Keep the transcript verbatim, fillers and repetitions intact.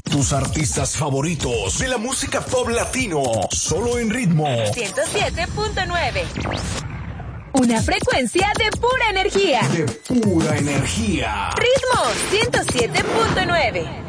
Tus artistas favoritos de la música pop latino, solo en Ritmo ciento siete punto nueve. Una frecuencia de pura energía. De pura energía. Ritmo ciento siete punto nueve.